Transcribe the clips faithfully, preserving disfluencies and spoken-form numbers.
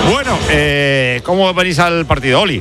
Bueno, eh, ¿cómo venís al partido, Oli?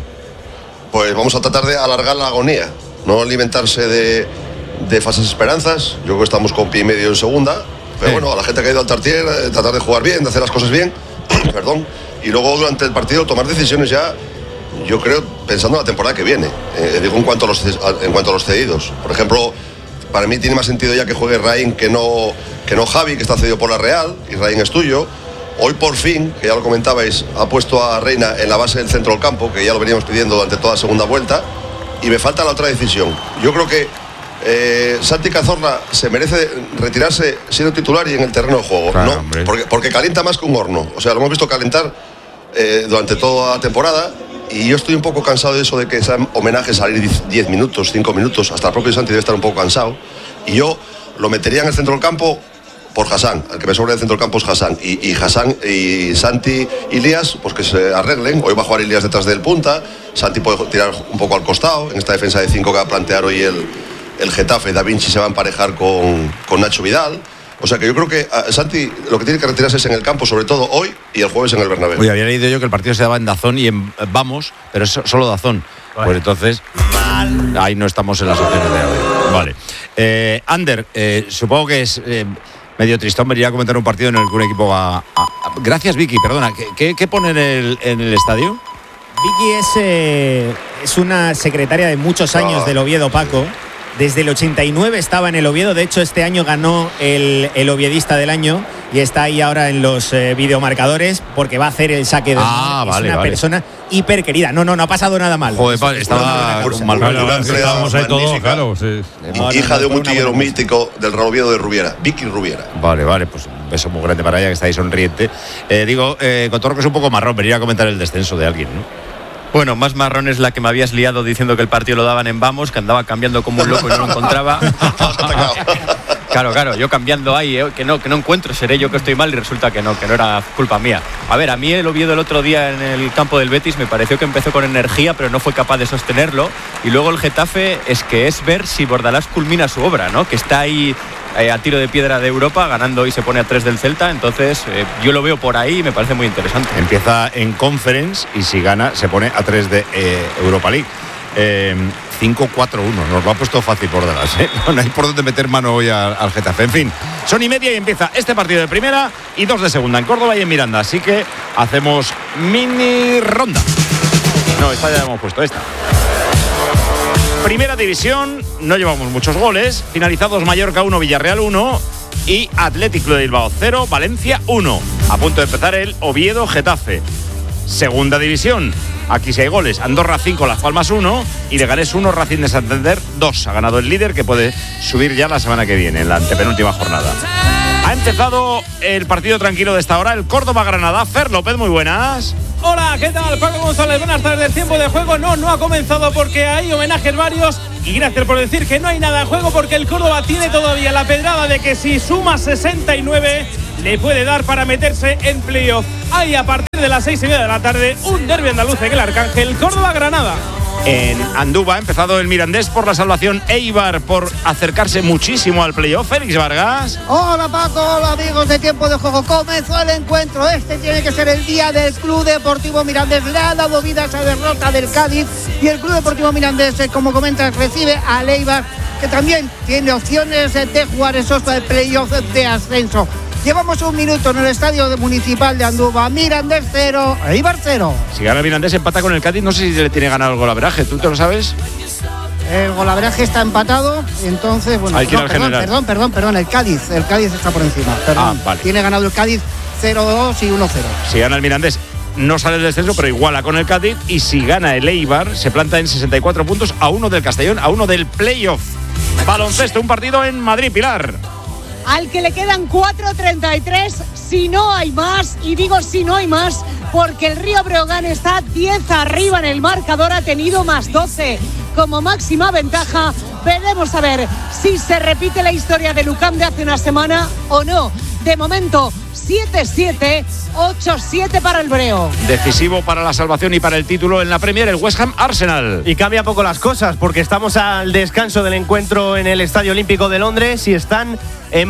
Pues vamos a tratar de alargar la agonía, no alimentarse de, de falsas esperanzas. Yo creo que estamos con pie y medio en segunda, pero eh. bueno, a la gente que ha ido al Tartier, eh, tratar de jugar bien, de hacer las cosas bien, perdón, y luego durante el partido tomar decisiones ya, yo creo, pensando en la temporada que viene. Eh, digo en cuanto a los en cuanto a los cedidos. Por ejemplo, para mí tiene más sentido ya que juegue Raín que no, que no Javi, que está cedido por la Real, y Raín es tuyo. Hoy por fin, que ya lo comentabais, ha puesto a Reina en la base del centro del campo, que ya lo veníamos pidiendo durante toda la segunda vuelta, y me falta la otra decisión. Yo creo que eh, Santi Cazorla se merece retirarse siendo titular y en el terreno de juego, claro, ¿no? Porque, porque calienta más que un horno. O sea, lo hemos visto calentar eh, durante toda la temporada, y yo estoy un poco cansado de eso de que sean homenajes a salir diez minutos, cinco minutos, hasta el propio Santi debe estar un poco cansado, y yo lo metería en el centro del campo por Hassan. El que me sobra del centro del campo es Hassan, y, y Hassan y Santi y Ilías, pues que se arreglen. Hoy va a jugar Ilías detrás del punta, Santi puede tirar un poco al costado en esta defensa de cinco que va a plantear hoy el, el Getafe. Da Vinci se va a emparejar con, con Nacho Vidal. O sea que yo creo que a Santi lo que tiene que retirarse es en el campo, sobre todo hoy y el jueves en el Bernabéu. Oye, había leído yo que el partido se daba en Dazón y en Vamos, pero es solo Dazón. Vale. Pues entonces, ahí no estamos en las opciones de hoy. Vale. Eh, Ander, eh, supongo que es eh, medio tristón venir a comentar un partido en el que un equipo va a... a gracias, Vicky, perdona. ¿Qué, qué, qué pone en el, en el estadio? Vicky es, eh, es una secretaria de muchos años oh. del Oviedo, Paco. Desde el ochenta y nueve estaba en el Oviedo. De hecho, este año ganó el, el Oviedista del año y está ahí ahora en los eh, videomarcadores porque va a hacer el saque de ah, es vale, una vale. persona hiper querida. No, no, no ha pasado nada mal. Joder, pa, estaba mal. Estábamos ahí todos, claro. Sí. No, hija no, no, de un multillero mítico del Oviedo de Rubiera, Vicky Rubiera. Vale, vale, pues un beso muy grande para ella, que está ahí sonriente. Eh, digo, eh, Cotorro, que es un poco marrón venir a comentar el descenso de alguien, ¿no? Bueno, más marrón es la que me habías liado diciendo que el partido lo daban en Vamos, que andaba cambiando como un loco y no lo encontraba. Claro, claro, yo cambiando ahí, eh, que no, que no encuentro, seré yo que estoy mal y resulta que no, que no era culpa mía. A ver, a mí el Oviedo el otro día en el campo del Betis me pareció que empezó con energía, pero no fue capaz de sostenerlo. Y luego el Getafe es que es ver si Bordalás culmina su obra, ¿no? Que está ahí eh, a tiro de piedra de Europa, ganando y se pone a tres del Celta. Entonces, eh, yo lo veo por ahí y me parece muy interesante. Empieza en Conference y si gana se pone a tres de eh, Europa League. Eh, cinco cuatro uno, nos lo ha puesto fácil por detrás, ¿eh? No hay por dónde meter mano hoy al, al Getafe. En fin, son y media y empieza este partido de primera y dos de segunda en Córdoba y en Miranda. Así que hacemos mini ronda. No, esta ya la hemos puesto, esta. Primera división, no llevamos muchos goles. Finalizados Mallorca uno, Villarreal uno y Athletic Club de Bilbao cero, Valencia uno. A punto de empezar el Oviedo Getafe. Segunda división. Aquí sí hay goles. Andorra cinco, Las Palmas uno y Leganés uno, Racing de Santander dos. Ha ganado el líder que puede subir ya la semana que viene, en la antepenúltima jornada. Ha empezado el partido tranquilo de esta hora, el Córdoba-Granada. Fer López, muy buenas. Hola, ¿qué tal? Paco González, buenas tardes. El tiempo de juego no, no ha comenzado porque hay homenajes varios. Y gracias por decir que no hay nada en juego porque el Córdoba tiene todavía la pedrada de que si suma sesenta y nueve le puede dar para meterse en playoff. Hay a partir de las seis y media de la tarde un derbi andaluz en el Arcángel, Córdoba-Granada. En Andúba ha empezado el Mirandés por la salvación, Eibar por acercarse muchísimo al playoff. Félix Vargas. Hola Paco, hola amigos de Tiempo de Juego. Comenzó el encuentro. Este tiene que ser el día del Club Deportivo Mirandés. Le ha dado vida a esa derrota del Cádiz y el Club Deportivo Mirandés, como comentas, recibe al Eibar, que también tiene opciones de jugar esos playoffs de ascenso. Llevamos un minuto en el estadio municipal de Andúba. Mirandés cero, Eibar cero. Si gana Mirandés empata con el Cádiz, no sé si le tiene ganado el golaveraje. ¿Tú te lo sabes? El golaveraje está empatado, entonces, bueno, Hay que ir no, al perdón, general. perdón, perdón, perdón, el Cádiz, el Cádiz está por encima. Perdón. Ah, vale. Tiene ganado el Cádiz cero dos y uno cero. Si gana el Mirandés, no sale del descenso, pero iguala con el Cádiz. Y si gana el Eibar, se planta en sesenta y cuatro puntos, a uno del Castellón, a uno del playoff. Baloncesto, un partido en Madrid, Pilar. Al que le quedan cuatro treinta y tres, si no hay más, y digo si no hay más, porque el Río Breogán está diez arriba en el marcador, ha tenido más doce como máxima ventaja. Veremos a ver si se repite la historia de Lucam de hace una semana o no. De momento, siete siete, ocho siete para el Breo. Decisivo para la salvación y para el título en la Premier, el West Ham Arsenal. Y cambia poco las cosas porque estamos al descanso del encuentro en el Estadio Olímpico de Londres y están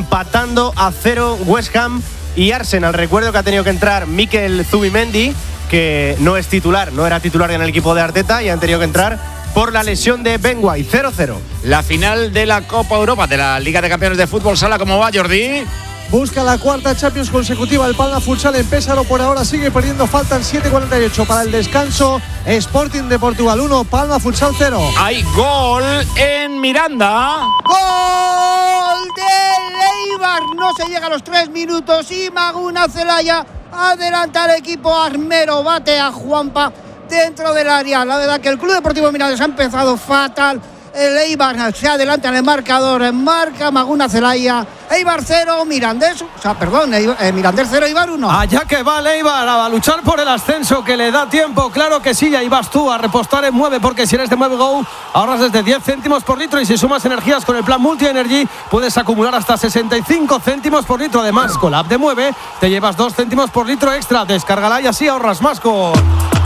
empatando a cero West Ham y Arsenal. Recuerdo que ha tenido que entrar Mikel Zubimendi, que no es titular, no era titular en el equipo de Arteta y han tenido que entrar por la lesión de Ben White. cero cero. La final de la Copa Europa, de la Liga de Campeones de Fútbol Sala, ¿cómo va, Jordi? Busca la cuarta Champions consecutiva. El Palma Futsal en Pésaro por ahora sigue perdiendo. Faltan siete cuarenta y ocho para el descanso. Sporting de Portugal uno, Palma Futsal cero. Hay gol en Miranda. ¡Gol de Eibar! No se llega a los tres minutos y Maguna Celaya adelanta al equipo armero. Bate a Juanpa dentro del área. La verdad que el Club Deportivo Mirandés ha empezado fatal. El Eibar se adelanta en el marcador, marca Maguna Celaya. Eibar cero, Mirandés, o sea, perdón, Eibar, eh, Mirandés cero, Eibar uno. Allá que va el Eibar a luchar por el ascenso, que le da tiempo, claro que sí, ahí vas tú a repostar en Mueve, porque si eres de Mueve Go, ahorras desde diez céntimos por litro y si sumas energías con el plan Multi Energy, puedes acumular hasta sesenta y cinco céntimos por litro. Además, con la app de Mueve, te llevas dos céntimos por litro extra. Descárgala y así ahorras más con...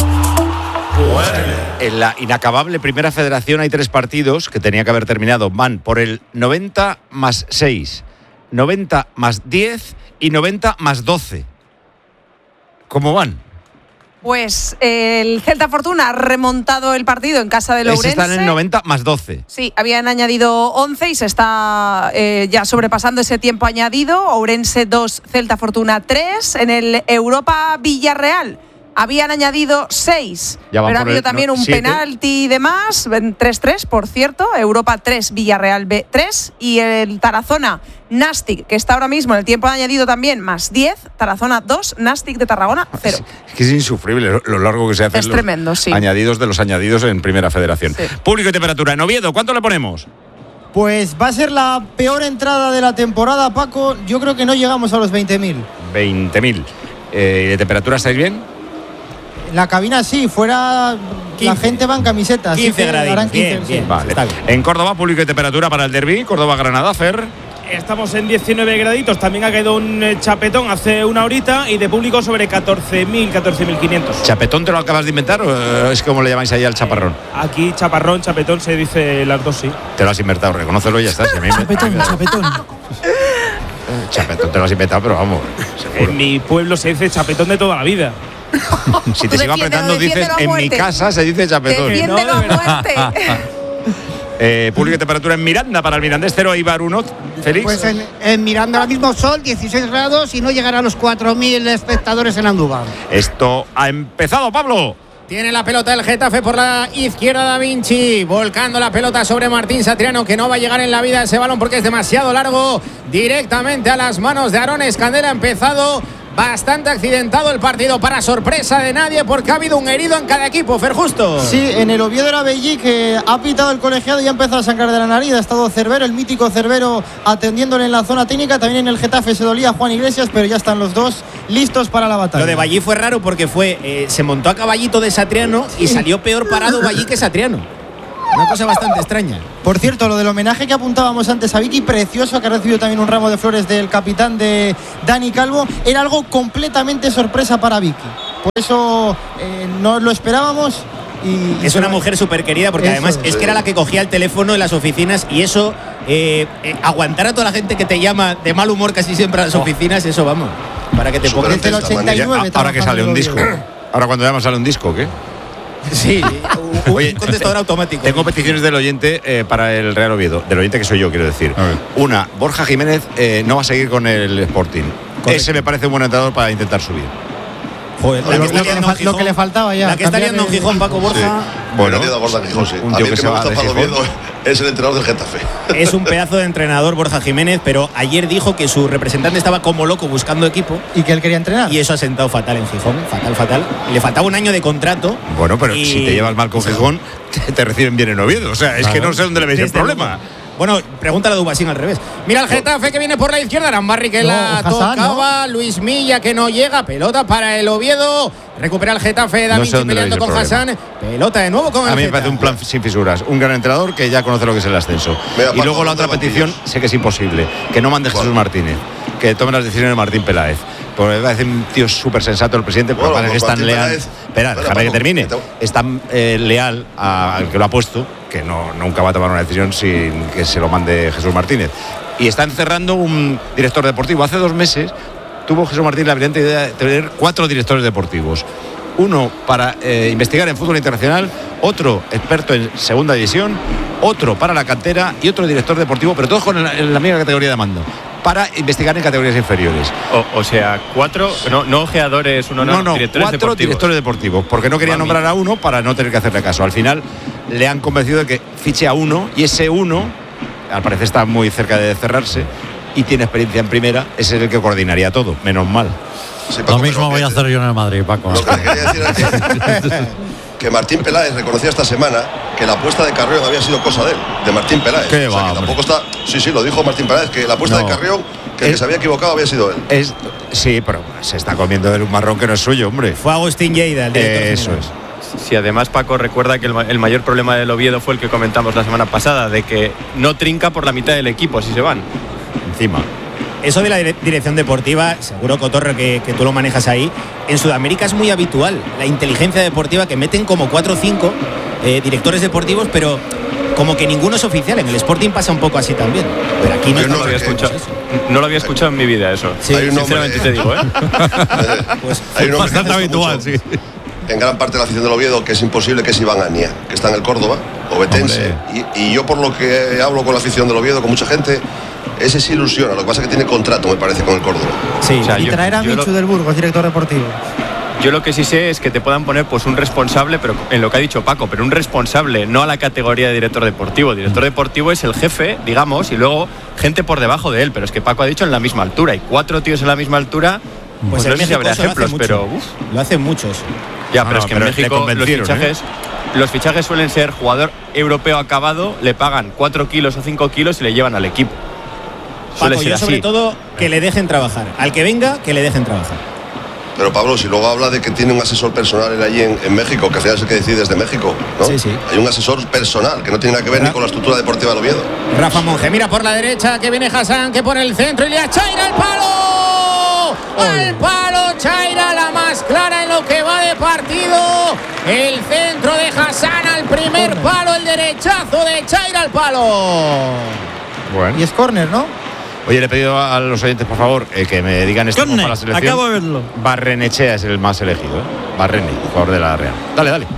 En la inacabable Primera Federación hay tres partidos que tenía que haber terminado. Van por el noventa más seis, noventa más diez y noventa más doce. ¿Cómo van? Pues eh, el Celta Fortuna ha remontado el partido en casa del Ourense. Están en el noventa más doce. Sí, habían añadido once y se está eh, ya sobrepasando ese tiempo añadido. Ourense dos, Celta Fortuna tres. En el Europa Villarreal habían añadido seis, pero ha habido también no, un siete. Penalti y demás, tres tres, por cierto, Europa tres, Villarreal B tres, y el Tarazona Nastic, que está ahora mismo en el tiempo añadido también, más diez, Tarazona dos, Nastic de Tarragona cero. Es, es que es insufrible lo, lo largo que se hace. Es tremendo, sí. Añadidos de los añadidos en Primera Federación. Sí. Público y temperatura. En Oviedo, ¿cuánto le ponemos? Pues va a ser la peor entrada de la temporada, Paco. Yo creo que no llegamos a los veinte mil. veinte mil. Eh, ¿De temperatura estáis bien? La cabina sí, fuera quince. La gente va en camisetas. quince grados. Bien, bien. Sí. Vale. Bien. En Córdoba, público y temperatura para el derbi, Córdoba-Granada, Fer. Estamos en diecinueve graditos, también ha caído un chapetón hace una horita y de público sobre catorce mil, catorce mil quinientos. ¿Chapetón te lo acabas de inventar o es como le llamáis ahí al chaparrón? Aquí chaparrón, chapetón se dice las dos, sí. Te lo has inventado, reconócelo y ya está. Si chapetón, chapetón. Chapetón te lo has inventado, pero vamos. Seguro. En mi pueblo se dice chapetón de toda la vida. Si te sigo apretando, dices en mi casa se dice chapetón. Defiéndelo a muerte. Eh, público y temperatura en Miranda para el Mirandés cero, Eibar uno. Félix. Pues en, en Miranda ahora mismo sol, dieciséis grados y no llegará a los cuatro mil espectadores en Andújar. Esto ha empezado, Pablo. Tiene la pelota el Getafe por la izquierda, Da Vinci, volcando la pelota sobre Martín Satriano, que no va a llegar en la vida ese balón porque es demasiado largo, directamente a las manos de Aarón Escandera. Ha empezado bastante accidentado el partido, para sorpresa de nadie, porque ha habido un herido en cada equipo. Fer Justo. Sí, en el Oviedo era Bellí, que ha pitado el colegiado y ha empezado a sangrar de la nariz. Ha estado Cervero, el mítico Cervero, atendiéndole en la zona técnica. También en el Getafe se dolía Juan Iglesias, pero ya están los dos listos para la batalla. Lo de Ballí fue raro porque fue eh, se montó a caballito de Satriano y salió peor parado Ballí que Satriano. Una cosa bastante extraña. Por cierto, lo del homenaje que apuntábamos antes a Vicky, precioso, que ha recibido también un ramo de flores del capitán de Dani Calvo, era algo completamente sorpresa para Vicky. Por eso eh, no lo esperábamos. Y es una mujer súper querida porque eso, además es que era la que cogía el teléfono en las oficinas y eso, eh, eh, aguantar a toda la gente que te llama de mal humor casi siempre a las oficinas, eso vamos, para que te pongas. Desde el ochenta y nueve. Ahora que sale un disco. Ahora cuando llamas sale un disco, ¿qué? Sí, un Oye, contestador automático. Tengo peticiones del oyente eh, para el Real Oviedo. Del oyente que soy yo, quiero decir. Una, Borja Jiménez eh, no va a seguir con el Sporting. Correcto. Ese me parece un buen entrenador para intentar subir. Joder, lo, que, que, Gijón, lo que le faltaba ya. La que está liando en Gijón, Paco Borja. Sí. Bueno, gorda Gijón, sí. Un tío que, que se va de Gijón es el entrenador del Getafe. Es un pedazo de entrenador Borja Jiménez, pero ayer dijo que su representante estaba como loco buscando equipo. Y que él quería entrenar. Y eso ha sentado fatal en Gijón, fatal, fatal. Le faltaba un año de contrato. Bueno, pero y... si te llevas mal con Gijón, te, te reciben bien en Oviedo. O sea, es claro, que no sé dónde le veis el problema. Bueno, pregúntale a Dubasín al revés. Mira el Getafe que viene por la izquierda. Arambarri que no, la Hassan, tocaba. ¿No? Luis Milla que no llega. Pelota para el Oviedo. Recupera el Getafe. Da Vinci no peleando con Hassan. Pelota de nuevo con el A mí me Getafe. parece un plan sin fisuras. Un gran entrenador que ya conoce lo que es el ascenso. Mira, y luego la otra petición, sé que es imposible. Que no mande Jesús Martínez. Que tome las decisiones de Martín Peláez. Porque me parece un tío súper sensato el presidente. Porque bueno, parece que es tan leal. Espera, déjame que termine. Es tan eh, leal al que lo ha puesto, que no, nunca va a tomar una decisión sin que se lo mande Jesús Martínez. Y está encerrando un director deportivo. Hace dos meses tuvo Jesús Martínez la brillante idea de tener cuatro directores deportivos. uno para eh, investigar en fútbol internacional, otro experto en segunda división, otro para la cantera y otro director deportivo, pero todos con la, la misma categoría de mando, para investigar en categorías inferiores. O, o sea, cuatro, no, no ojeadores, uno no, no, no directores cuatro deportivos. directores deportivos, porque no quería Mami. nombrar a uno para no tener que hacerle caso. Al final le han convencido de que fiche a uno y ese uno, al parecer está muy cerca de cerrarse y tiene experiencia en primera, ese es el que coordinaría todo, menos mal. Sí, Paco, Lo mismo pero voy que- a hacer yo en el Madrid, Paco. Lo que quería decir es que, que Martín Peláez reconocía esta semana que la apuesta de Carrión había sido cosa de él, de Martín Peláez. ¿Qué O sea, va, que tampoco está. Sí, sí, lo dijo Martín Peláez, que la apuesta No. de Carrión, que el que Es- se había equivocado había sido él. Es, sí, pero se está comiendo de un marrón que no es suyo, hombre. Fue Agustín Lleida, el director Eh, Eso general. es. Si además Paco recuerda que el, ma- el mayor problema del Oviedo fue el que comentamos la semana pasada, de que no trinca por la mitad del equipo si se van. Encima. Eso de la dire- dirección deportiva, seguro, Cotorro, que, que tú lo manejas ahí, en Sudamérica es muy habitual. La inteligencia deportiva, que meten como cuatro o cinco eh, directores deportivos, pero como que ninguno es oficial. En el Sporting pasa un poco así también. Pero aquí no, Yo no lo estamos había haciendo escuchado. eso. No lo había escuchado en mi vida eso. Sí, Hay un Sinceramente hombre- te digo, ¿eh? Pues, Hay un hombre Bastante que habitual, mucho sí. En gran parte de la afición del Oviedo, que es imposible, que es Iván Ania, que está en el Córdoba, obetense. Y, y yo, por lo que hablo con la afición del Oviedo, con mucha gente, ese sí ilusiona. Lo que pasa es que tiene contrato, me parece, con el Córdoba. sí, O sea, Y yo- traer a yo lo- Michu del Burgos, director deportivo. Yo lo que sí sé es que te puedan poner pues un responsable, pero en lo que ha dicho Paco, pero un responsable, no a la categoría de director deportivo. El director deportivo es el jefe, digamos, y luego gente por debajo de él, pero es que Paco ha dicho en la misma altura, y cuatro tíos en la misma altura, pues, en no sé si México habrá eso lo hace ejemplos, mucho. pero uf. Lo hacen muchos. Ya, Ah, pero no, es que pero en le México los convencieron, fichajes, los fichajes suelen ser jugador europeo acabado, le pagan cuatro kilos o cinco kilos y le llevan al equipo. Suele Paco, ser yo sobre así. todo que le dejen trabajar. Al que venga, que le dejen trabajar. Pero Pablo, si luego habla de que tiene un asesor personal él allí en, en México, que al final es el que decide desde México, ¿no? Sí, sí. Hay un asesor personal que no tiene nada que ver ni con la estructura deportiva del Oviedo. Rafa Monge, mira por la derecha, que viene Hassan, que pone el centro y le a Chaira al palo. Al palo, Chaira, la más clara en lo que va de partido. El centro de Hassan al primer palo, el derechazo de Chaira al palo. Bueno. Y es córner, ¿no? Oye, le he pedido a los oyentes, por favor, eh, que me digan este Corner, para la selección. acabo de verlo. Barrenechea es el más elegido, ¿eh? Barrene, jugador de la Real. Dale, dale.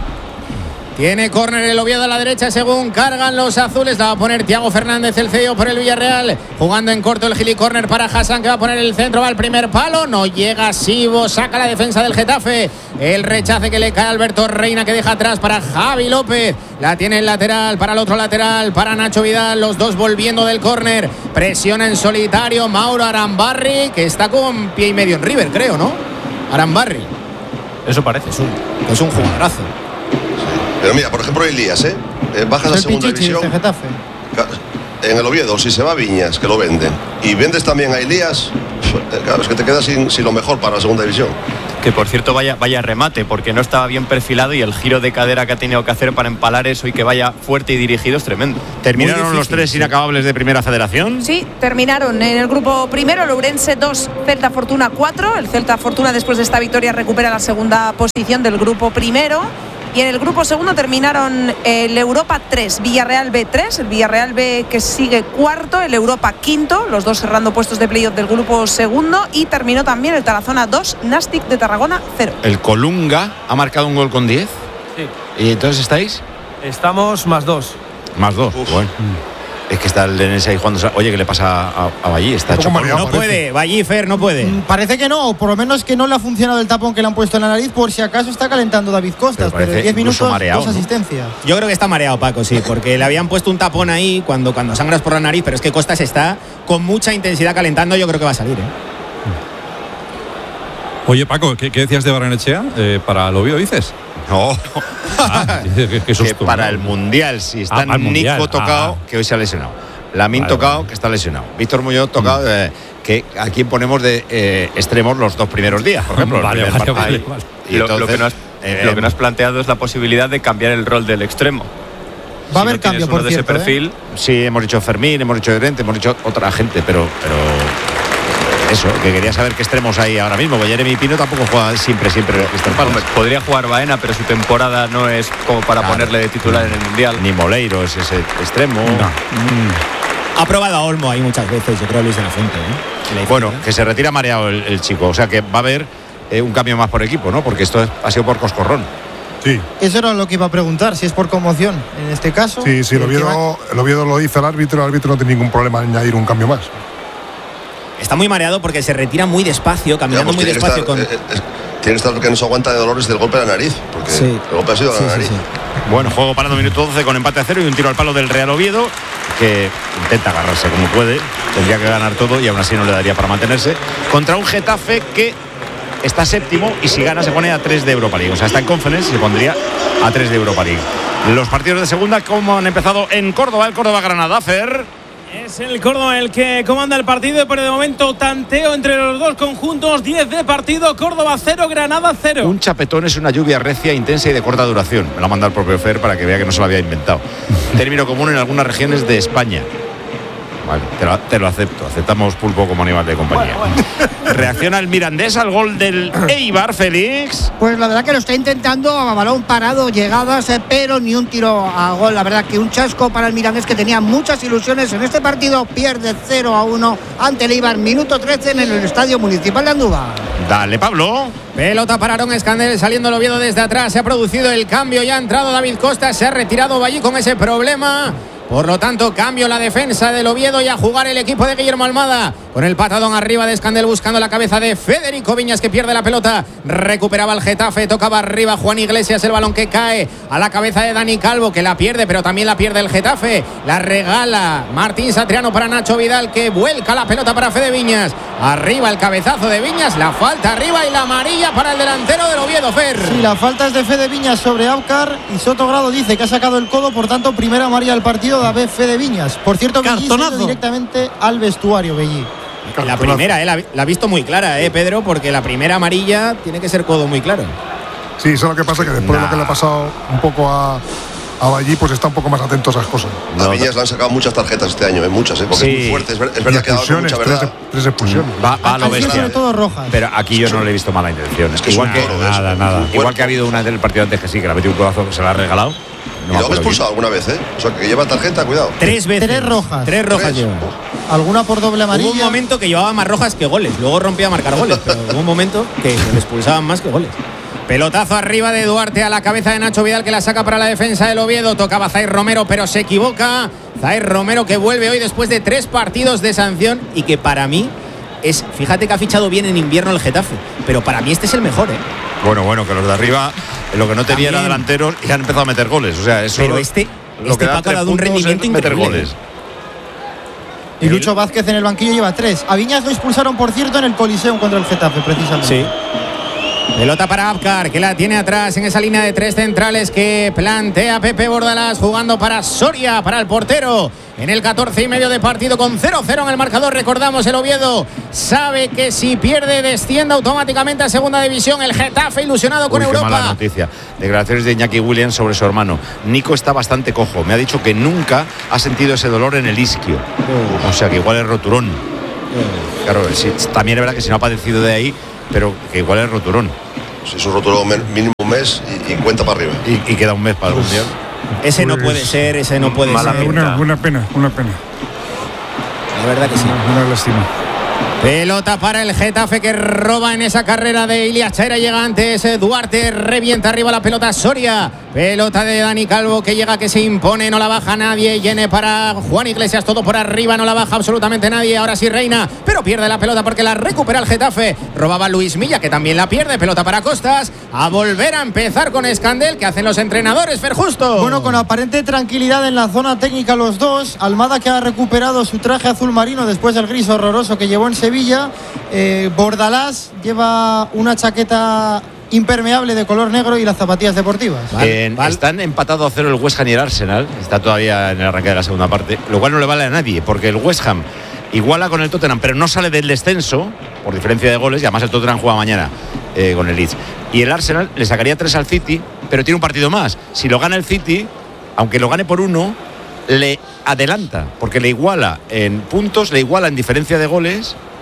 Tiene córner el Oviedo a la derecha según cargan los azules. La va a poner Thiago Fernández, el cedido por el Villarreal. Jugando en corto el Gili, córner para Hassan, que va a poner el centro, va al primer palo. No llega Sibo, saca la defensa del Getafe. El rechace que le cae a Alberto Reina, que deja atrás para Javi López. La tiene el lateral, para el otro lateral, para Nacho Vidal. Los dos volviendo del córner. Presiona en solitario Mauro Arambarri, que está con pie y medio en River, creo, ¿no? Arambarri. Eso parece. Es un, es un jugadorazo. Pero mira, por ejemplo, Elías, ¿eh? Eh, bajas Es a el segunda Pichichi, división. este Getafe. En el Oviedo, si se va a Viñas, que lo venden, y vendes también a Elías, eh, claro, es que te quedas sin, sin lo mejor para la segunda división. Que por cierto vaya, vaya remate, porque no estaba bien perfilado y el giro de cadera que ha tenido que hacer para empalar eso y que vaya fuerte y dirigido es tremendo. ¿Terminaron Muy los difícil, tres sí. inacabables de Primera Federación? Sí, terminaron en el grupo primero, el Ourense dos, Celta Fortuna cuatro. El Celta Fortuna, después de esta victoria, recupera la segunda posición del grupo primero. Y en el grupo segundo terminaron el Europa tres, Villarreal B tres, el Villarreal B que sigue cuarto, el Europa quinto, los dos cerrando puestos de playoff del grupo segundo. Y terminó también el Tarazona dos, Nastic de Tarragona cero. El Colunga ha marcado un gol con diez. Sí. ¿Y entonces estáis? Estamos más dos. Más dos. Bueno. Es que está el Lenense ahí jugando. Oye, ¿qué le pasa a, a Ballí? Está hecho polvo. No puede, Vallifer no puede. Mm, Parece que no, o por lo menos que no le ha funcionado el tapón que le han puesto en la nariz, por si acaso está calentando David Costas, Pero pero, parece en diez incluso minutos, mareado, dos ¿no? asistencias. Yo creo que está mareado, Paco, sí, porque le habían puesto un tapón ahí cuando, cuando sangras por la nariz, pero es que Costas está con mucha intensidad calentando. Yo creo que va a salir, ¿eh? Oye, Paco, ¿qué, qué decías de Barrenechea? Eh, ¿Para el Oviedo dices? No. Ah, qué- qué que susto, para ¿no? el Mundial, si está Ah, para el Mundial, Nico tocado, ah. que hoy se ha lesionado. Lamin Vale, tocado, vale. que está lesionado. Víctor Muñoz tocado, eh, que a quien ponemos de eh, extremos los dos primeros días, por ejemplo. el Vale, primer vale, partido. vale, vale. Y Lo, lo entonces, que no has, eh, lo que no has planteado es la posibilidad de cambiar el rol del extremo. Va a Si haber no tienes cambio, uno por de ese cierto, ¿eh? perfil, Sí, hemos dicho Fermín, hemos dicho Llorente, hemos dicho otra gente, pero, pero eso, que quería saber qué extremos hay ahora mismo. Porque Jeremy Pino tampoco juega siempre, siempre Crystal Palace. hombre, podría jugar Baena, pero su temporada no es como para Claro. ponerle de titular en el Mundial. Ni Moleiro es ese extremo. Ha probado a Olmo ahí muchas veces, yo creo, Luis de la Fuente, ¿eh? Que le Bueno, dice, que se retira mareado el, el chico. O sea que va a haber eh, un cambio más por equipo, ¿no? Porque esto es, ha sido por coscorrón. Sí. Eso era lo que iba a preguntar, si es por conmoción en este caso. Sí, sí, el Oviedo, el Oviedo lo dice el árbitro, el árbitro no tiene ningún problema en añadir un cambio más. Está muy mareado porque se retira muy despacio, caminando Digamos, muy tiene despacio. que estar, con... eh, eh, tiene que estar porque no se aguanta de dolores del golpe de la nariz, porque Sí. el golpe ha sido Sí, a la sí, nariz. sí. Bueno, juego parado, minuto doce con empate a cero y un tiro al palo del Real Oviedo, que intenta agarrarse como puede, tendría que ganar todo y aún así no le daría para mantenerse, contra un Getafe que está séptimo y si gana se pone a tres de Europa League. O sea, está en Conference y se pondría a tres de Europa League. Los partidos de segunda, como han empezado en Córdoba, el Córdoba-Granada, Fer. Es el Córdoba el que comanda el partido, pero de momento tanteo entre los dos conjuntos. diez de partido, Córdoba cero, Granada cero. Un chapetón es una lluvia recia, intensa y de corta duración. Me lo ha mandado el propio Fer para que vea que no se lo había inventado. Término común en algunas regiones de España. Vale, te lo, te lo acepto. Aceptamos pulpo como animal de compañía. Bueno, bueno. Reacciona el Mirandés al gol del Eibar, Félix. Pues la verdad que lo está intentando a balón parado, llegadas, eh, pero ni un tiro a gol. La verdad que un chasco para el Mirandés, que tenía muchas ilusiones en este partido. Pierde cero a uno ante el Eibar, minuto trece en el Estadio Municipal de Andújar. Dale, Pablo. Pelota para Aaron Escandel, saliendo el Oviedo desde atrás. Se ha producido el cambio, ya ha entrado David Costa, se ha retirado allí con ese problema. Por lo tanto, cambio la defensa del Oviedo y a jugar el equipo de Guillermo Almada. Con el patadón arriba de Escandel buscando la cabeza de Federico Viñas, que pierde la pelota. Recuperaba el Getafe, tocaba arriba Juan Iglesias, el balón que cae a la cabeza de Dani Calvo, que la pierde, pero también la pierde el Getafe. La regala Martín Satriano para Nacho Vidal, que vuelca la pelota para Fede Viñas. Arriba el cabezazo de Viñas, la falta arriba y la amarilla para el delantero del Oviedo, Fer. Sí, la falta es de Fede Viñas sobre Aucar y Soto Grado dice que ha sacado el codo, por tanto, primera amarilla del partido de Fede Viñas. Por cierto, Bellí se ha ido directamente al vestuario, Bellí. La primera, eh, la, la ha visto muy clara, eh, Pedro, porque la primera amarilla tiene que ser codo muy claro. Sí, eso es lo que pasa, que después nah. de lo que le ha pasado un poco a, a Ballí, pues está un poco más atento a esas cosas. A no, Viñas no. le han sacado muchas tarjetas este año, eh, muchas, eh, porque sí. es muy fuerte. Es, ver, es verdad que ha dado mucha verdad. Tres, tres expulsiones. Va, va a lo bestia. Sobre todo rojas. Pero aquí yo no le he visto mala intención. Es que igual es que toro, nada, eso. nada. Igual que ha habido una del partido antes que sí, que le ha metido un codazo que se la ha regalado. No, y lo han expulsado alguna vez, ¿eh? O sea, que lleva tarjeta, cuidado. Tres veces. Tres rojas. Tres rojas ¿Tres? lleva. Alguna por doble amarilla. Hubo un momento que llevaba más rojas que goles. Luego rompía a marcar goles, pero hubo un momento que le expulsaban más que goles. Pelotazo arriba de Duarte a la cabeza de Nacho Vidal, que la saca para la defensa del Oviedo. Tocaba Zair Romero, pero se equivoca. Zair Romero, que vuelve hoy después de tres partidos de sanción y que para mí es, fíjate que ha fichado bien en invierno el Getafe, pero para mí este es el mejor, ¿eh? Bueno, bueno, que los de arriba lo que no tenía También. era delanteros y han empezado a meter goles. O sea, eso pero este, lo este que Paco ha dado un rendimiento meter increíble. goles. Y Lucho Vázquez en el banquillo lleva tres. A Viñas lo expulsaron, por cierto, en el Coliseum contra el Getafe, precisamente. Sí. Pelota para Abkar, que la tiene atrás en esa línea de tres centrales que plantea Pepe Bordalás, jugando para Soria, para el portero. En el catorce y medio de partido con cero cero en el marcador. Recordamos, el Oviedo sabe que si pierde desciende automáticamente a segunda división. El Getafe ilusionado con Uy, Europa. Qué mala noticia. Declaraciones de Iñaki Williams sobre su hermano. Nico está bastante cojo. Me ha dicho que nunca ha sentido ese dolor en el isquio. Oh. O sea que igual es roturón. Oh. Claro, si, también es verdad que si no ha padecido de ahí, pero que igual es roturón. Si es un roturón mínimo un mes y, y cuenta para arriba. Y, y queda un mes para el mundial. Ese pues, no puede ser, ese no puede ser. Una, una pena, una pena. La verdad que sí. Una, una lástima. Pelota para el Getafe, que roba en esa carrera de Ilias Chaira. Llega antes Duarte, revienta arriba la pelota Soria. Pelota de Dani Calvo, que llega, que se impone, no la baja nadie. Llene para Juan Iglesias, todo por arriba, no la baja absolutamente nadie. Ahora sí Reina, pero pierde la pelota porque la recupera el Getafe. Robaba Luis Milla, que también la pierde. Pelota para Costas, a volver a empezar con Escandel. ¿Qué hacen los entrenadores, Fer Justo? Bueno, con aparente tranquilidad en la zona técnica los dos. Almada, que ha recuperado su traje azul marino después del gris horroroso que llevó en Sevilla. eh, Bordalás lleva una chaqueta impermeable de color negro y las zapatillas deportivas. Vale, en, vale. Están empatados a cero el West Ham y el Arsenal. Está todavía en el arranque de la segunda parte, lo cual no le vale a nadie, porque el West Ham iguala con el Tottenham, pero no sale del descenso por diferencia de goles, y además el Tottenham juega mañana eh, con el Leeds. Y el Arsenal le sacaría tres al City, pero tiene un partido más. Si lo gana el City, aunque lo gane por uno, le adelanta, porque le iguala en puntos, le iguala en diferencia de goles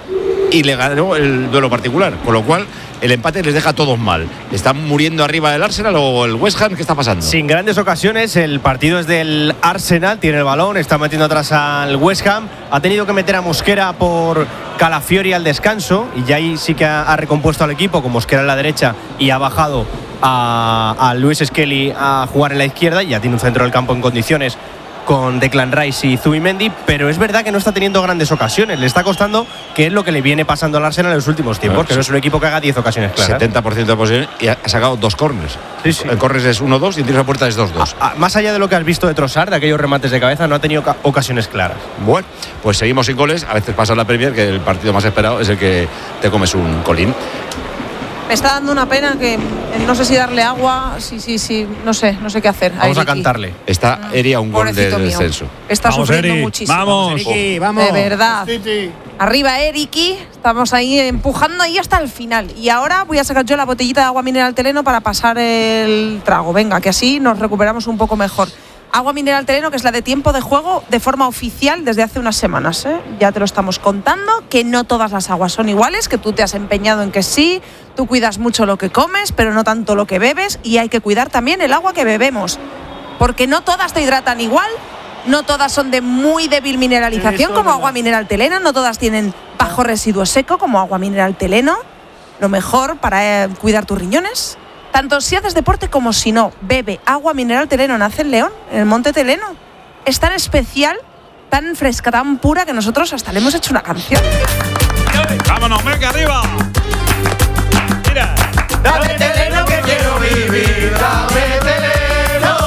y le ganó el duelo particular, con lo cual el empate les deja a todos mal. ¿Están muriendo arriba del Arsenal o el West Ham? ¿Qué está pasando? Sin grandes ocasiones, el partido es del Arsenal, tiene el balón, está metiendo atrás al West Ham, ha tenido que meter a Mosquera por Calafiori al descanso y ya ahí sí que ha, ha recompuesto al equipo con Mosquera en la derecha y ha bajado a, a Luis Skelly a jugar en la izquierda y ya tiene un centro del campo en condiciones con Declan Rice y Zubimendi, pero es verdad que no está teniendo grandes ocasiones, le está costando, que es lo que le viene pasando al Arsenal en los últimos tiempos, claro, que sí. No es un equipo que haga diez ocasiones claras. setenta por ciento de posesión y ha sacado dos corners. Sí, sí. El corners es uno dos y el tiro a puerta es dos dos. A, a, más allá de lo que has visto de Trossard, de aquellos remates de cabeza, no ha tenido ocasiones claras. Bueno, pues seguimos sin goles, a veces pasa en la Premier que el partido más esperado es el que te comes un colín. Me está dando una pena que no sé si darle agua, sí, sí, sí, no sé, no sé qué hacer. Vamos a, a cantarle. Está Eri a un gol de descenso. Está vamos, sufriendo Eri. muchísimo. Vamos, Eriki, vamos. De verdad. Sí, sí. Arriba, Eriki. Estamos ahí empujando ahí hasta el final. Y ahora voy a sacar yo la botellita de agua mineral Teleno para pasar el trago. Venga, que así nos recuperamos un poco mejor. Agua mineral Teleno, que es la de tiempo de juego de forma oficial desde hace unas semanas, ¿eh? Ya te lo estamos contando, que no todas las aguas son iguales, que tú te has empeñado en que sí, tú cuidas mucho lo que comes, pero no tanto lo que bebes, y hay que cuidar también el agua que bebemos, porque no todas te hidratan igual, no todas son de muy débil mineralización como agua mineral Teleno, no todas tienen bajo residuo seco como agua mineral Teleno. Lo mejor para eh, cuidar tus riñones, tanto si haces deporte como si no, bebe agua mineral Teleno, nace en León, en el Monte Teleno. Es tan especial, tan fresca, tan pura que nosotros hasta le hemos hecho una canción. ¡Vámonos, venga, arriba! Mira. Dame Teleno que quiero vivir, dame Teleno.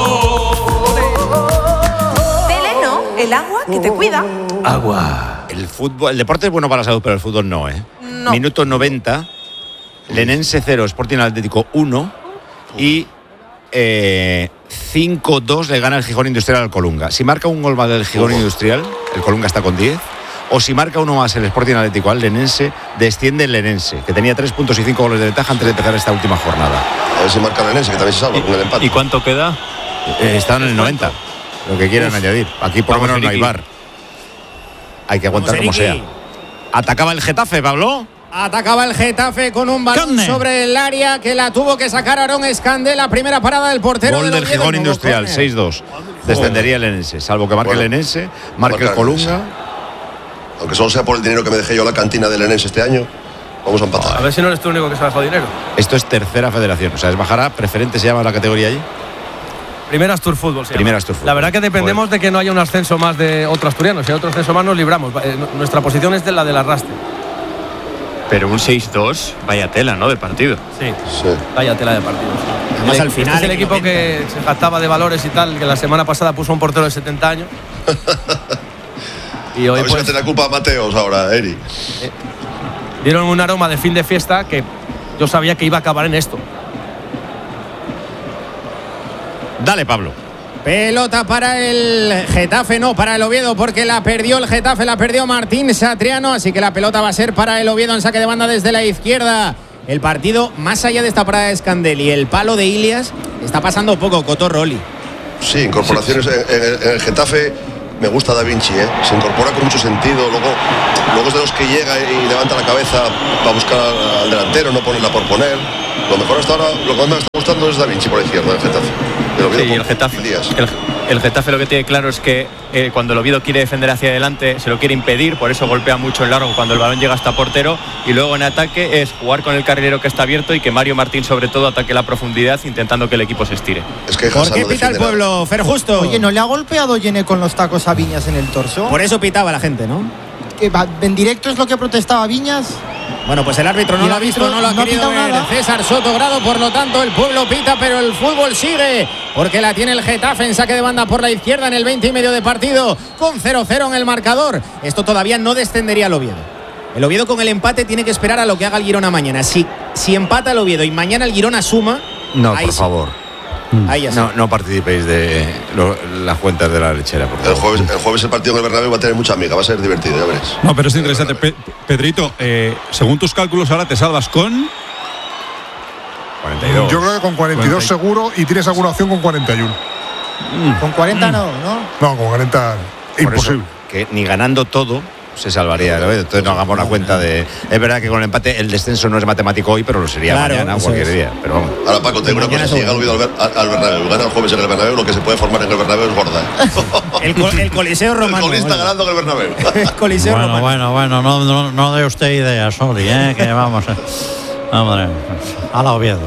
Teleno, el agua que te cuida. Agua. El fútbol, el deporte es bueno para la salud, pero el fútbol no, ¿eh? No. Minuto noventa. Lenense cero, Sporting Atlético uno y eh, cinco dos le gana el Gijón Industrial al Colunga. Si marca un gol más del Gijón uh-huh. Industrial, el Colunga está con diez. O si marca uno más el Sporting Atlético al Lenense, desciende el Lenense, que tenía tres puntos y cinco goles de ventaja antes de empezar esta última jornada. A ver si marca el Lenense, que también se salva con el empate. ¿Y cuánto queda? Eh, está en el noventa, lo que quieran Uf. añadir. Aquí por lo menos no hay bar. Hay que aguantar como sea. Atacaba el Getafe, Pablo. Atacaba el Getafe con un balón Carne. sobre el área que la tuvo que sacar Aarón Escandel. La primera parada del portero. Gol del, del Gijón Industrial, seis dos. Descendería el Lenense, salvo que marque bueno, el Lenense, marque el Colunga. Aunque solo sea por el dinero que me dejé yo a la cantina del Lenense este año, vamos a empatar. A ver si no eres tú el único que se ha dejado dinero. Esto es tercera federación, o sea, es bajará, preferente se llama la categoría allí. Primeras Tour Fútbol. Primeras Tour Fútbol. La verdad que dependemos Joder. de que no haya un ascenso más de otro asturiano. Si hay otro ascenso más nos libramos. Nuestra posición es de la del arrastre. Pero un seis dos, vaya tela, ¿no? De partido. Sí, sí. Vaya tela de partido. Además, al final. Este es el equipo que se jactaba de valores y tal, que la semana pasada puso un portero de setenta años. Y hoy, a ver pues, si mete la culpa a Mateos ahora, Eri. Eh, dieron un aroma de fin de fiesta que yo sabía que iba a acabar en esto. Dale, Pablo. Pelota para el Getafe, no, para el Oviedo, porque la perdió el Getafe, la perdió Martín Satriano, así que la pelota va a ser para el Oviedo en saque de banda desde la izquierda. El partido, más allá de esta parada de Escandel y el palo de Ilias, está pasando poco, Cotorroli. Sí, incorporaciones sí, sí. En, en, en el Getafe. Me gusta Da Vinci, ¿eh? Se incorpora con mucho sentido, luego, luego es de los que llega y levanta la cabeza para buscar al, al delantero, no ponerla por poner. Lo mejor hasta ahora, lo que más me está gustando es Da Vinci por izquierda, el Getafe. El sí, el Getafe, el, el Getafe lo que tiene claro es que eh, cuando el Oviedo quiere defender hacia adelante se lo quiere impedir, por eso golpea mucho en largo cuando el balón llega hasta portero, y luego en ataque es jugar con el carrilero que está abierto y que Mario Martín sobre todo ataque la profundidad intentando que el equipo se estire. Es que ¿Por qué no pita el pueblo, Fer Justo? Oye, ¿no le ha golpeado Yene con los tacos a Viñas en el torso? Por eso pitaba la gente, ¿no? Que en directo es lo que protestaba Viñas. Bueno, pues el árbitro no lo ha visto, no lo ha no querido ver. Nada. César Sotogrado, por lo tanto el pueblo pita, pero el fútbol sigue, porque la tiene el Getafe en saque de banda por la izquierda en el veinte y medio de partido, con cero cero en el marcador. Esto todavía no descendería al Oviedo. El Oviedo con el empate tiene que esperar a lo que haga el Girona mañana. Si, si empata el Oviedo y mañana el Girona suma... No, por sí. favor. Ahí ya no, no participéis de lo, las cuentas de la lechera. Por el, jueves, el jueves el partido en el Bernabéu va a tener mucha amiga, va a ser divertido, ya veréis. No, pero es interesante. Pe Pedrito, eh, según tus cálculos ahora te salvas con... cuarenta y dos. Yo creo que con cuarenta y dos cuarenta. Seguro, y tienes alguna opción con cuarenta y uno. Mm. Con cuarenta mm. no, ¿no? No, con cuarenta por imposible. Eso, que ni ganando todo se salvaría. ¿no? Entonces no hagamos la cuenta de. Es verdad que con el empate el descenso no es matemático hoy, pero lo sería Claro, mañana o eso cualquier es. día. Pero vamos. Ahora, Paco, te digo una cosa: si llega el Oviedo al, Ber- al, al Bernabéu, gana el jueves en el Bernabéu, lo que se puede formar en el Bernabéu es gorda. ¿eh? El, co- el Coliseo Romano. El colista ganando en el Bernabéu. El Coliseo Bueno, Romano. bueno, bueno, no, no, no dé usted ideas, Oli, ¿eh? que vamos. eh. Hombre, a la Oviedo.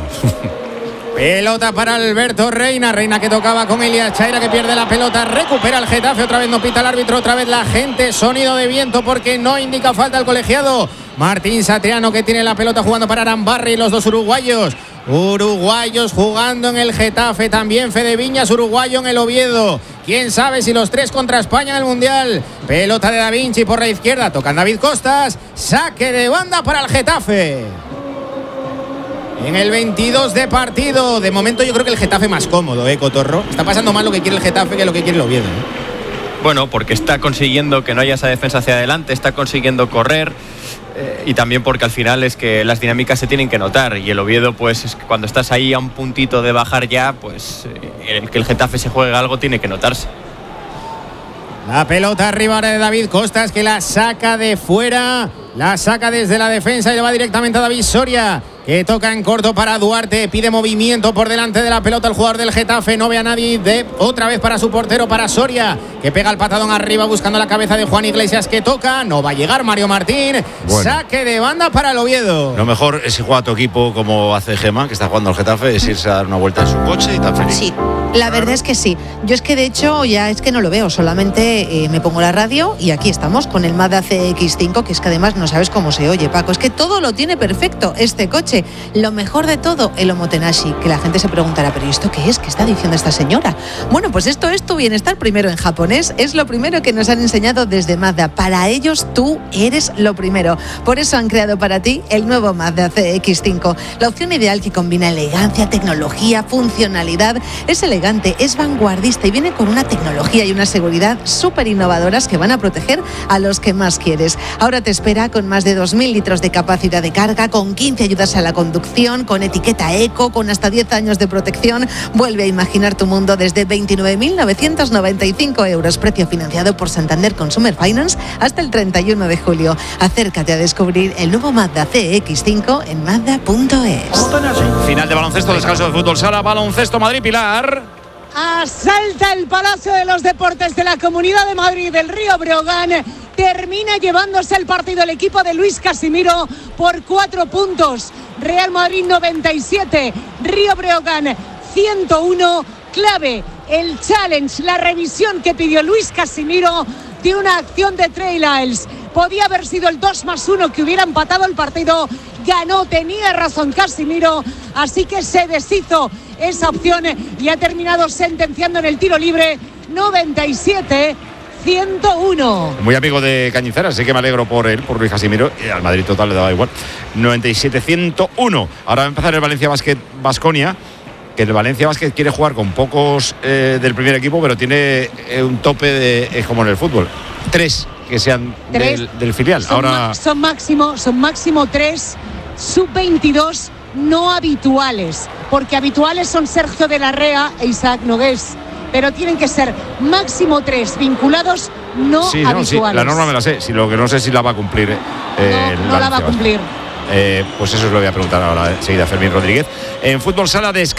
Pelota para Alberto Reina. Reina que tocaba con Elias Chaira, que pierde la pelota. Recupera el Getafe. Otra vez no pita el árbitro. Otra vez la gente. Sonido de viento porque no indica falta el colegiado. Martín Satriano, que tiene la pelota jugando para Arambarri. Los dos uruguayos. Uruguayos jugando en el Getafe. También Fede Viñas, uruguayo en el Oviedo. Quién sabe si los tres contra España en el Mundial. Pelota de Da Vinci por la izquierda. Tocan David Costas. Saque de banda para el Getafe. En el veintidós de partido. De momento yo creo que el Getafe más cómodo, ¿eh, Cotorro? Está pasando más lo que quiere el Getafe que lo que quiere el Oviedo, ¿eh? Bueno, porque está consiguiendo que no haya esa defensa hacia adelante, está consiguiendo correr eh, y también porque al final es que las dinámicas se tienen que notar y el Oviedo, pues es que cuando estás ahí a un puntito de bajar ya, pues eh, el que el Getafe se juegue algo tiene que notarse. La pelota arriba ahora de David Costas, que la saca de fuera, la saca desde la defensa y le va directamente a David Soria, que toca en corto para Duarte, pide movimiento por delante de la pelota el jugador del Getafe, no ve a nadie, de otra vez para su portero, para Soria, que pega el patadón arriba buscando la cabeza de Juan Iglesias, que toca, no va a llegar Mario Martín, Bueno. saque de banda para el Oviedo. Lo mejor es si juega tu equipo como hace Gema, que está jugando al Getafe, es irse a dar una vuelta en su coche y tan feliz. Sí, la verdad es que sí. Yo es que de hecho ya es que no lo veo, solamente eh, me pongo la radio y aquí estamos con el Mazda C X cinco, que es que además no sabes cómo se oye, Paco, es que todo lo tiene perfecto este coche. Lo mejor de todo, el Omotenashi, que la gente se preguntará, pero ¿y esto qué es? ¿Qué está diciendo esta señora? Bueno, pues esto es tu bienestar primero en japonés, es lo primero que nos han enseñado desde Mazda. Para ellos tú eres lo primero. Por eso han creado para ti el nuevo Mazda C X cinco, la opción ideal que combina elegancia, tecnología, funcionalidad. Es elegante, es vanguardista y viene con una tecnología y una seguridad súper innovadoras que van a proteger a los que más quieres. Ahora te espera con más de dos mil litros de capacidad de carga, con quince ayudas a la conducción, con etiqueta eco, con hasta diez años de protección. Vuelve a imaginar tu mundo desde veintinueve mil novecientos noventa y cinco euros, precio financiado por Santander Consumer Finance hasta el treinta y uno de julio. Acércate a descubrir el nuevo Mazda C X cinco en mazda punto es. Final de baloncesto, descanso de fútbol sala, baloncesto Madrid, Pilar. Asalta el Palacio de los Deportes de la Comunidad de Madrid del Río Breogán. Termina llevándose el partido el equipo de Luis Casimiro por cuatro puntos. Real Madrid noventa y siete, Río Breogán ciento uno. Clave el challenge, la revisión que pidió Luis Casimiro de una acción de Trey Lyles. Podía haber sido el dos más uno que hubiera empatado el partido. Ganó, tenía razón Casimiro, así que se deshizo esa opción y ha terminado sentenciando en el tiro libre. Noventa y siete ciento uno. Muy amigo de Cañizares, así que me alegro por él, por Luis Casimiro, y al Madrid total le daba igual. noventa y siete ciento uno. Ahora va a empezar el Valencia Basket Baskonia, que el Valencia Basket quiere jugar con pocos eh, del primer equipo, pero tiene eh, un tope de, es como en el fútbol, tres que sean Tres. del, del filial. Son, Ahora ma- son máximo, son máximo tres sub veintidós no habituales, porque habituales son Sergio de la Rea e Isaac Nogués, pero tienen que ser máximo tres vinculados no sí, no, habituales. sí, la norma me la sé, si lo que no sé si la va a cumplir. Eh, el no la va a Valencia Basket. cumplir. Eh, pues eso os lo voy a preguntar ahora enseguida a Fermín Rodríguez. En fútbol sala de